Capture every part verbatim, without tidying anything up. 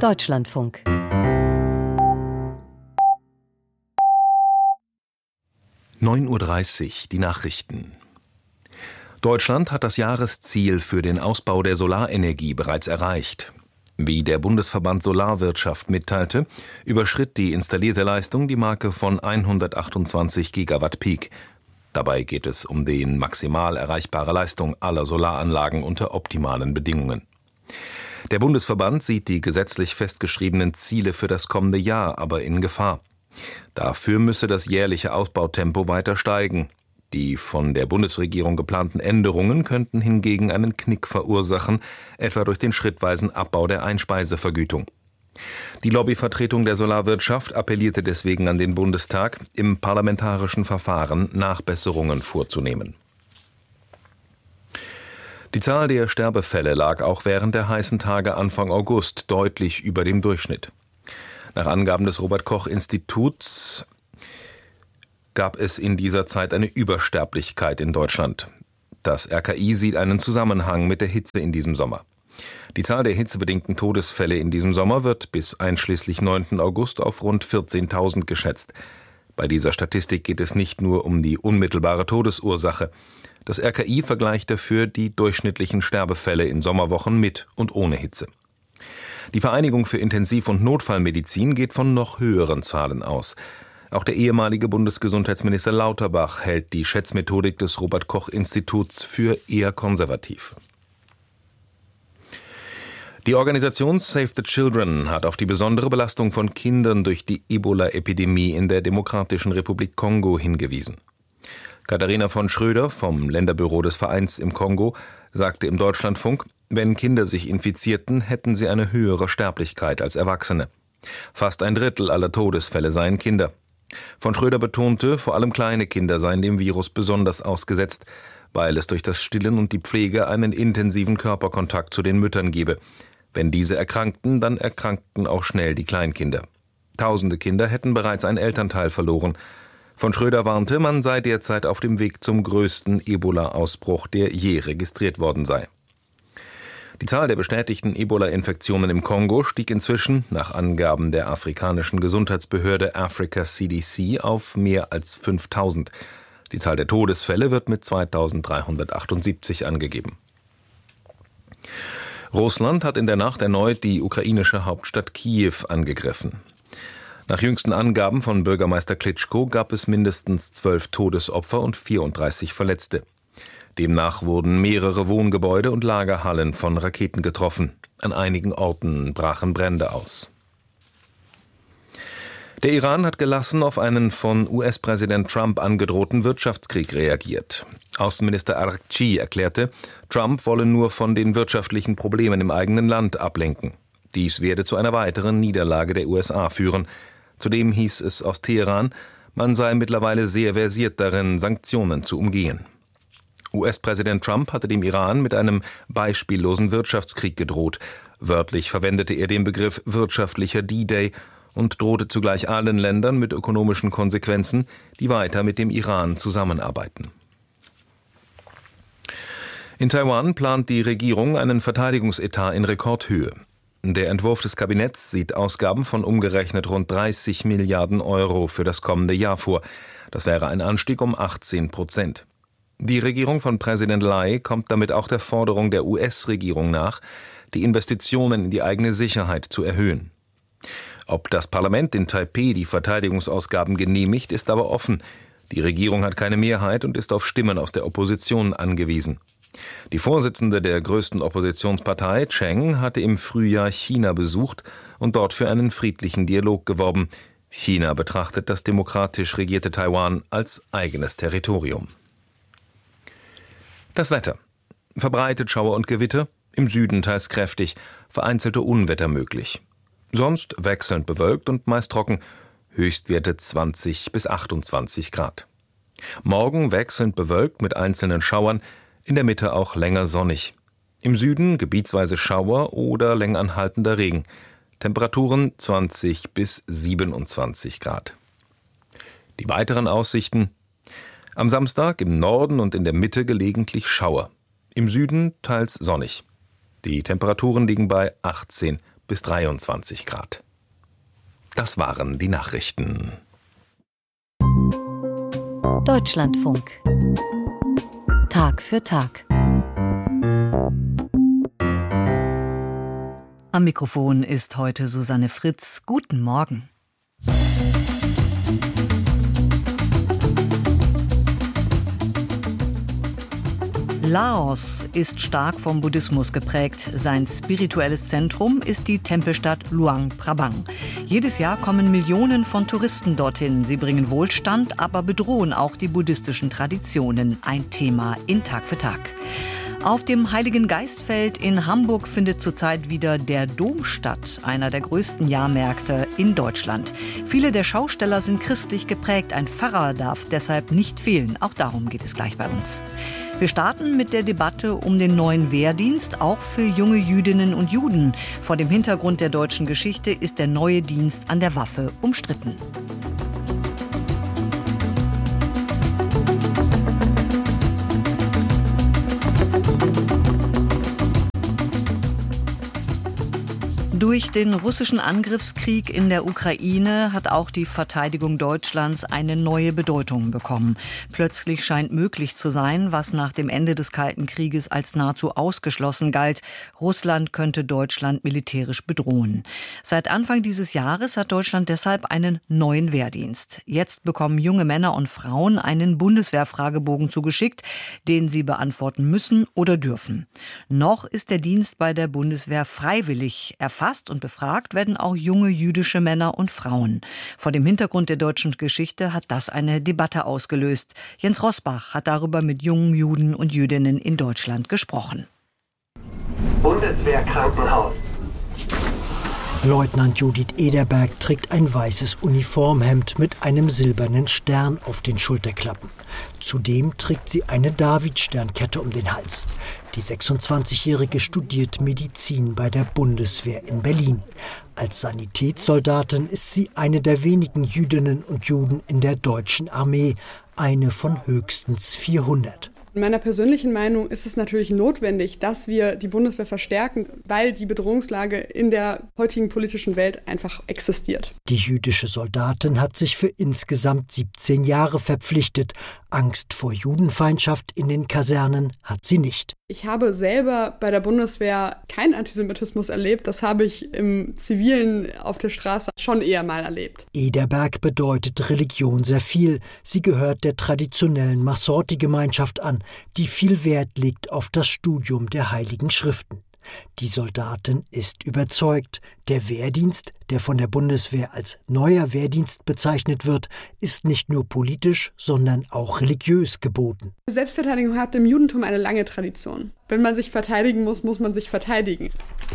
Deutschlandfunk. neun Uhr dreißig, die Nachrichten. Deutschland hat das Jahresziel für den Ausbau der Solarenergie bereits erreicht. Wie der Bundesverband Solarwirtschaft mitteilte, überschritt die installierte Leistung die Marke von hundertachtundzwanzig Gigawatt Peak. Dabei geht es um die maximal erreichbare Leistung aller Solaranlagen unter optimalen Bedingungen. Der Bundesverband sieht die gesetzlich festgeschriebenen Ziele für das kommende Jahr aber in Gefahr. Dafür müsse das jährliche Ausbautempo weiter steigen. Die von der Bundesregierung geplanten Änderungen könnten hingegen einen Knick verursachen, etwa durch den schrittweisen Abbau der Einspeisevergütung. Die Lobbyvertretung der Solarwirtschaft appellierte deswegen an den Bundestag, im parlamentarischen Verfahren Nachbesserungen vorzunehmen. Die Zahl der Sterbefälle lag auch während der heißen Tage Anfang August deutlich über dem Durchschnitt. Nach Angaben des Robert-Koch-Instituts gab es in dieser Zeit eine Übersterblichkeit in Deutschland. Das R K I sieht einen Zusammenhang mit der Hitze in diesem Sommer. Die Zahl der hitzebedingten Todesfälle in diesem Sommer wird bis einschließlich neunten August auf rund vierzehntausend geschätzt. Bei dieser Statistik geht es nicht nur um die unmittelbare Todesursache. Das R K I vergleicht dafür die durchschnittlichen Sterbefälle in Sommerwochen mit und ohne Hitze. Die Vereinigung für Intensiv- und Notfallmedizin geht von noch höheren Zahlen aus. Auch der ehemalige Bundesgesundheitsminister Lauterbach hält die Schätzmethodik des Robert-Koch-Instituts für eher konservativ. Die Organisation Save the Children hat auf die besondere Belastung von Kindern durch die Ebola-Epidemie in der Demokratischen Republik Kongo hingewiesen. Katharina von Schröder vom Länderbüro des Vereins im Kongo sagte im Deutschlandfunk, wenn Kinder sich infizierten, hätten sie eine höhere Sterblichkeit als Erwachsene. Fast ein Drittel aller Todesfälle seien Kinder. Von Schröder betonte, vor allem kleine Kinder seien dem Virus besonders ausgesetzt, weil es durch das Stillen und die Pflege einen intensiven Körperkontakt zu den Müttern gebe. Wenn diese erkrankten, dann erkrankten auch schnell die Kleinkinder. Tausende Kinder hätten bereits einen Elternteil verloren. Von Schröder warnte, man sei derzeit auf dem Weg zum größten Ebola-Ausbruch, der je registriert worden sei. Die Zahl der bestätigten Ebola-Infektionen im Kongo stieg inzwischen, nach Angaben der afrikanischen Gesundheitsbehörde Africa C D C, auf mehr als fünftausend. Die Zahl der Todesfälle wird mit zweitausenddreihundertachtundsiebzig angegeben. Russland hat in der Nacht erneut die ukrainische Hauptstadt Kiew angegriffen. Nach jüngsten Angaben von Bürgermeister Klitschko gab es mindestens zwölf Todesopfer und vierunddreißig Verletzte. Demnach wurden mehrere Wohngebäude und Lagerhallen von Raketen getroffen. An einigen Orten brachen Brände aus. Der Iran hat gelassen auf einen von U S-Präsident Trump angedrohten Wirtschaftskrieg reagiert. Außenminister Araghchi erklärte, Trump wolle nur von den wirtschaftlichen Problemen im eigenen Land ablenken. Dies werde zu einer weiteren Niederlage der U S A führen. Zudem hieß es aus Teheran, man sei mittlerweile sehr versiert darin, Sanktionen zu umgehen. U S-Präsident Trump hatte dem Iran mit einem beispiellosen Wirtschaftskrieg gedroht. Wörtlich verwendete er den Begriff wirtschaftlicher D-Day und drohte zugleich allen Ländern mit ökonomischen Konsequenzen, die weiter mit dem Iran zusammenarbeiten. In Taiwan plant die Regierung einen Verteidigungsetat in Rekordhöhe. Der Entwurf des Kabinetts sieht Ausgaben von umgerechnet rund dreißig Milliarden Euro für das kommende Jahr vor. Das wäre ein Anstieg um achtzehn Prozent. Die Regierung von Präsident Lai kommt damit auch der Forderung der U S-Regierung nach, die Investitionen in die eigene Sicherheit zu erhöhen. Ob das Parlament in Taipeh die Verteidigungsausgaben genehmigt, ist aber offen. Die Regierung hat keine Mehrheit und ist auf Stimmen aus der Opposition angewiesen. Die Vorsitzende der größten Oppositionspartei, Cheng, hatte im Frühjahr China besucht und dort für einen friedlichen Dialog geworben. China betrachtet das demokratisch regierte Taiwan als eigenes Territorium. Das Wetter. Verbreitet Schauer und Gewitter, im Süden teils kräftig, vereinzelte Unwetter möglich. Sonst wechselnd bewölkt und meist trocken, Höchstwerte zwanzig bis achtundzwanzig Grad. Morgen wechselnd bewölkt mit einzelnen Schauern, in der Mitte auch länger sonnig. Im Süden gebietsweise Schauer oder längeranhaltender Regen. Temperaturen zwanzig bis siebenundzwanzig Grad. Die weiteren Aussichten: Am Samstag im Norden und in der Mitte gelegentlich Schauer. Im Süden teils sonnig. Die Temperaturen liegen bei achtzehn bis dreiundzwanzig Grad. Das waren die Nachrichten. Deutschlandfunk. Tag für Tag. Am Mikrofon ist heute Susanne Fritz. Guten Morgen. Laos ist stark vom Buddhismus geprägt. Sein spirituelles Zentrum ist die Tempelstadt Luang Prabang. Jedes Jahr kommen Millionen von Touristen dorthin. Sie bringen Wohlstand, aber bedrohen auch die buddhistischen Traditionen. Ein Thema in Tag für Tag. Auf dem Heiligen Geistfeld in Hamburg findet zurzeit wieder der Dom statt, einer der größten Jahrmärkte in Deutschland. Viele der Schausteller sind christlich geprägt. Ein Pfarrer darf deshalb nicht fehlen. Auch darum geht es gleich bei uns. Wir starten mit der Debatte um den neuen Wehrdienst, auch für junge Jüdinnen und Juden. Vor dem Hintergrund der deutschen Geschichte ist der neue Dienst an der Waffe umstritten. Durch den russischen Angriffskrieg in der Ukraine hat auch die Verteidigung Deutschlands eine neue Bedeutung bekommen. Plötzlich scheint möglich zu sein, was nach dem Ende des Kalten Krieges als nahezu ausgeschlossen galt. Russland könnte Deutschland militärisch bedrohen. Seit Anfang dieses Jahres hat Deutschland deshalb einen neuen Wehrdienst. Jetzt bekommen junge Männer und Frauen einen Bundeswehrfragebogen zugeschickt, den sie beantworten müssen oder dürfen. Noch ist der Dienst bei der Bundeswehr freiwillig. Erfasst und befragt werden auch junge jüdische Männer und Frauen. Vor dem Hintergrund der deutschen Geschichte hat das eine Debatte ausgelöst. Jens Rosbach hat darüber mit jungen Juden und Jüdinnen in Deutschland gesprochen. Bundeswehrkrankenhaus. Leutnant Judith Ederberg trägt ein weißes Uniformhemd mit einem silbernen Stern auf den Schulterklappen. Zudem trägt sie eine Davidsternkette um den Hals. Die sechsundzwanzigjährige studiert Medizin bei der Bundeswehr in Berlin. Als Sanitätssoldatin ist sie eine der wenigen Jüdinnen und Juden in der deutschen Armee, eine von höchstens vierhundert. In meiner persönlichen Meinung ist es natürlich notwendig, dass wir die Bundeswehr verstärken, weil die Bedrohungslage in der heutigen politischen Welt einfach existiert. Die jüdische Soldatin hat sich für insgesamt siebzehn Jahre verpflichtet. Angst vor Judenfeindschaft in den Kasernen hat sie nicht. Ich habe selber bei der Bundeswehr keinen Antisemitismus erlebt. Das habe ich im Zivilen auf der Straße schon eher mal erlebt. Ederberg bedeutet Religion sehr viel. Sie gehört der traditionellen Masorti-Gemeinschaft an, die viel Wert legt auf das Studium der Heiligen Schriften. Die Soldatin ist überzeugt, der Wehrdienst, der von der Bundeswehr als neuer Wehrdienst bezeichnet wird, ist nicht nur politisch, sondern auch religiös geboten. Selbstverteidigung hat im Judentum eine lange Tradition. Wenn man sich verteidigen muss, muss man sich verteidigen.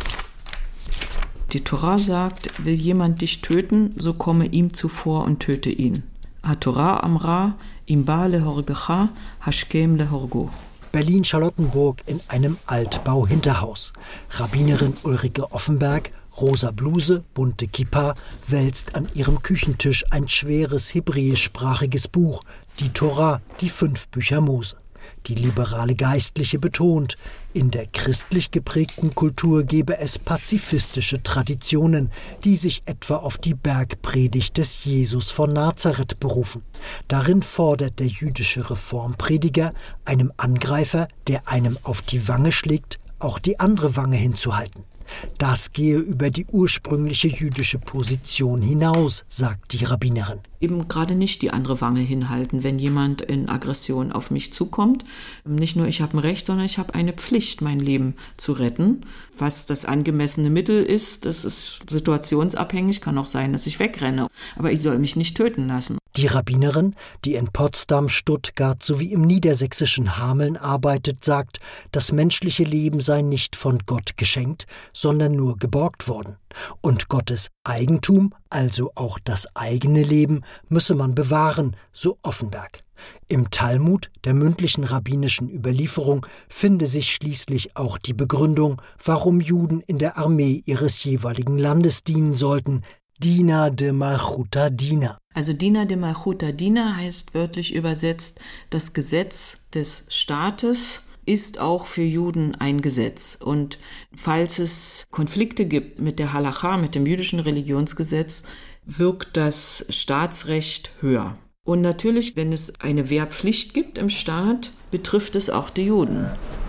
Die Tora sagt, will jemand dich töten, so komme ihm zuvor und töte ihn. HaTorah amra, im ba lehorgecha, hashkem lehorgo. Berlin-Charlottenburg in einem Altbau-Hinterhaus. Rabbinerin Ulrike Offenberg, rosa Bluse, bunte Kippa, wälzt an ihrem Küchentisch ein schweres hebräischsprachiges Buch, die Tora, die fünf Bücher Mose. Die liberale Geistliche betont, in der christlich geprägten Kultur gebe es pazifistische Traditionen, die sich etwa auf die Bergpredigt des Jesus von Nazareth berufen. Darin fordert der jüdische Reformprediger, einem Angreifer, der einem auf die Wange schlägt, auch die andere Wange hinzuhalten. Das gehe über die ursprüngliche jüdische Position hinaus, sagt die Rabbinerin. Eben gerade nicht die andere Wange hinhalten, wenn jemand in Aggression auf mich zukommt. Nicht nur ich habe ein Recht, sondern ich habe eine Pflicht, mein Leben zu retten. Was das angemessene Mittel ist, das ist situationsabhängig, kann auch sein, dass ich wegrenne. Aber ich soll mich nicht töten lassen. Die Rabbinerin, die in Potsdam, Stuttgart sowie im niedersächsischen Hameln arbeitet, sagt, das menschliche Leben sei nicht von Gott geschenkt, sondern nur geborgt worden. Und Gottes Eigentum, also auch das eigene Leben, müsse man bewahren, so Offenberg. Im Talmud, der mündlichen rabbinischen Überlieferung, finde sich schließlich auch die Begründung, warum Juden in der Armee ihres jeweiligen Landes dienen sollten. Dina de Malchuta Dina. Also Dina de Malchuta Dina heißt wörtlich übersetzt das Gesetz des Staates ist auch für Juden ein Gesetz. Und falls es Konflikte gibt mit der Halacha, mit dem jüdischen Religionsgesetz, wirkt das Staatsrecht höher. Und natürlich, wenn es eine Wehrpflicht gibt im Staat, betrifft es auch die Juden.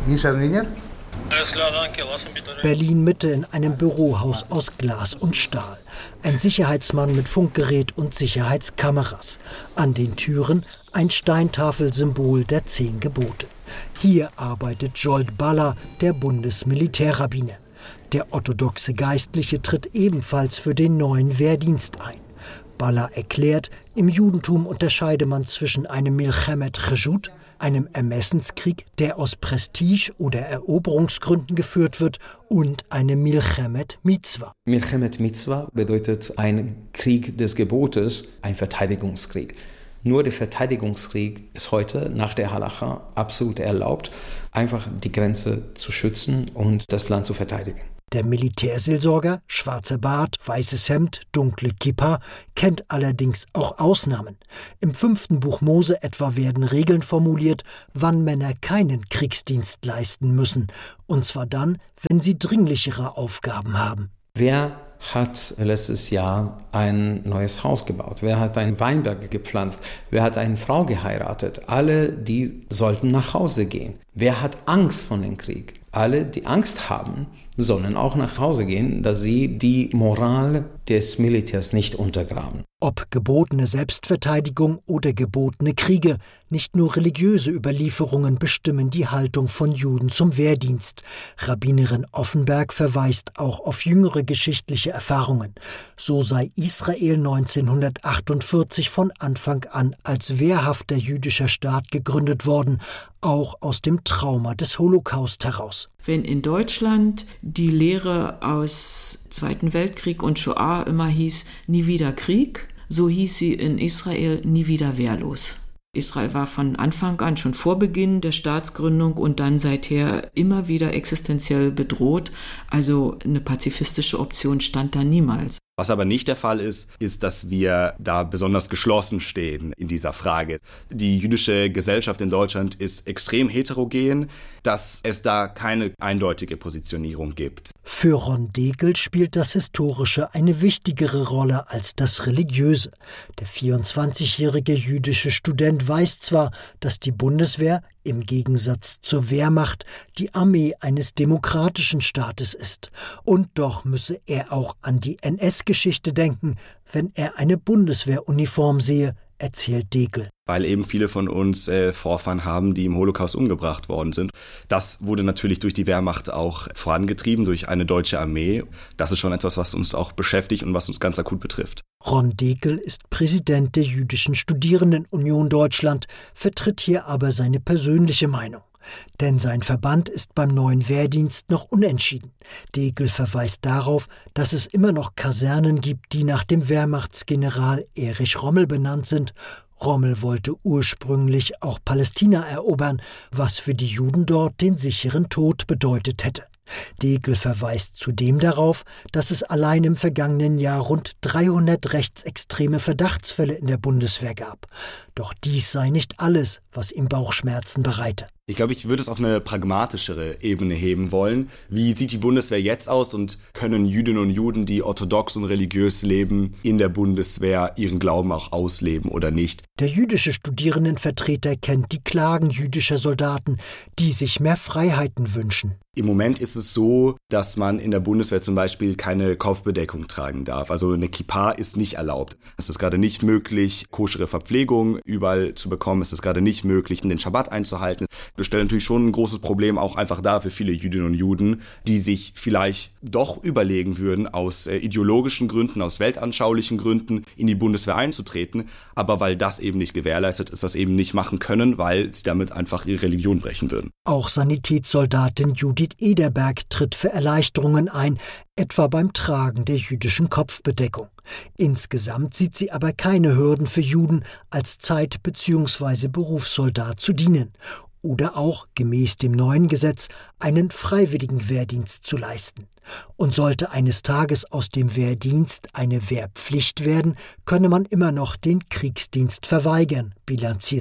Berlin-Mitte in einem Bürohaus aus Glas und Stahl. Ein Sicherheitsmann mit Funkgerät und Sicherheitskameras. An den Türen ein Steintafelsymbol der Zehn Gebote. Hier arbeitet Jolt Baller, der Bundesmilitärrabbiner. Der orthodoxe Geistliche tritt ebenfalls für den neuen Wehrdienst ein. Baller erklärt, im Judentum unterscheide man zwischen einem Milchemet Cheshut, einem Ermessenskrieg, der aus Prestige- oder Eroberungsgründen geführt wird, und einem Milchemet Mitzvah. Milchemet Mitzvah bedeutet ein Krieg des Gebotes, ein Verteidigungskrieg. Nur der Verteidigungskrieg ist heute nach der Halacha absolut erlaubt, einfach die Grenze zu schützen und das Land zu verteidigen. Der Militärseelsorger, schwarzer Bart, weißes Hemd, dunkle Kippa, kennt allerdings auch Ausnahmen. Im fünften Buch Mose etwa werden Regeln formuliert, wann Männer keinen Kriegsdienst leisten müssen. Und zwar dann, wenn sie dringlichere Aufgaben haben. Wer hat letztes Jahr ein neues Haus gebaut? Wer hat einen Weinberg gepflanzt? Wer hat eine Frau geheiratet? Alle, die sollten nach Hause gehen. Wer hat Angst vor dem Krieg? Alle, die Angst haben, sollen auch nach Hause gehen, dass sie die Moral des Militärs nicht untergraben. Ob gebotene Selbstverteidigung oder gebotene Kriege, nicht nur religiöse Überlieferungen bestimmen die Haltung von Juden zum Wehrdienst. Rabbinerin Offenberg verweist auch auf jüngere geschichtliche Erfahrungen. So sei Israel neunzehnhundertachtundvierzig von Anfang an als wehrhafter jüdischer Staat gegründet worden, auch aus dem Trauma des Holocaust heraus. Wenn in Deutschland die Lehre aus Zweiten Weltkrieg und Shoah immer hieß, nie wieder Krieg, so hieß sie in Israel nie wieder wehrlos. Israel war von Anfang an, schon vor Beginn der Staatsgründung und dann seither immer wieder existenziell bedroht. Also eine pazifistische Option stand da niemals. Was aber nicht der Fall ist, ist, dass wir da besonders geschlossen stehen in dieser Frage. Die jüdische Gesellschaft in Deutschland ist extrem heterogen, dass es da keine eindeutige Positionierung gibt. Für Ron Degel spielt das Historische eine wichtigere Rolle als das Religiöse. Der vierundzwanzigjährige jüdische Student weiß zwar, dass die Bundeswehr im Gegensatz zur Wehrmacht die Armee eines demokratischen Staates ist. Und doch müsse er auch an die N S-Geschichte denken, wenn er eine Bundeswehruniform sehe, erzählt Degel. Weil eben viele von uns äh, Vorfahren haben, die im Holocaust umgebracht worden sind. Das wurde natürlich durch die Wehrmacht auch vorangetrieben, durch eine deutsche Armee. Das ist schon etwas, was uns auch beschäftigt und was uns ganz akut betrifft. Ron Degel ist Präsident der Jüdischen Studierendenunion Deutschland, vertritt hier aber seine persönliche Meinung. Denn sein Verband ist beim neuen Wehrdienst noch unentschieden. Degel verweist darauf, dass es immer noch Kasernen gibt, die nach dem Wehrmachtsgeneral Erich Rommel benannt sind. Rommel wollte ursprünglich auch Palästina erobern, was für die Juden dort den sicheren Tod bedeutet hätte. Degel verweist zudem darauf, dass es allein im vergangenen Jahr rund dreihundert rechtsextreme Verdachtsfälle in der Bundeswehr gab. Doch dies sei nicht alles, was ihm Bauchschmerzen bereite. Ich glaube, ich würde es auf eine pragmatischere Ebene heben wollen. Wie sieht die Bundeswehr jetzt aus und können Jüdinnen und Juden, die orthodox und religiös leben, in der Bundeswehr ihren Glauben auch ausleben oder nicht? Der jüdische Studierendenvertreter kennt die Klagen jüdischer Soldaten, die sich mehr Freiheiten wünschen. Im Moment ist es so, dass man in der Bundeswehr zum Beispiel keine Kopfbedeckung tragen darf. Also eine Kippa ist nicht erlaubt. Es ist gerade nicht möglich, koschere Verpflegung überall zu bekommen. Es ist gerade nicht möglich, den Schabbat einzuhalten. Das stellt natürlich schon ein großes Problem auch einfach dar für viele Jüdinnen und Juden, die sich vielleicht doch überlegen würden, aus äh, ideologischen Gründen, aus weltanschaulichen Gründen in die Bundeswehr einzutreten. Aber weil das eben nicht gewährleistet ist, das eben nicht machen können, weil sie damit einfach ihre Religion brechen würden. Auch Sanitätssoldatin Judith Ederberg tritt für Erleichterungen ein, etwa beim Tragen der jüdischen Kopfbedeckung. Insgesamt sieht sie aber keine Hürden für Juden, als Zeit- bzw. Berufssoldat zu dienen oder auch, gemäß dem neuen Gesetz, einen freiwilligen Wehrdienst zu leisten. Und sollte eines Tages aus dem Wehrdienst eine Wehrpflicht werden, könne man immer noch den Kriegsdienst verweigern, bilanziert sie.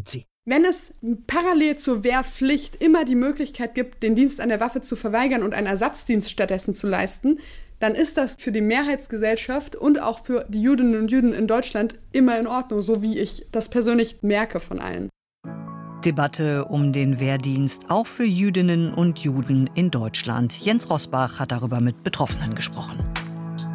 Wenn es parallel zur Wehrpflicht immer die Möglichkeit gibt, den Dienst an der Waffe zu verweigern und einen Ersatzdienst stattdessen zu leisten, dann ist das für die Mehrheitsgesellschaft und auch für die Jüdinnen und Juden in Deutschland immer in Ordnung, so wie ich das persönlich merke von allen. Debatte um den Wehrdienst auch für Jüdinnen und Juden in Deutschland. Jens Rosbach hat darüber mit Betroffenen gesprochen.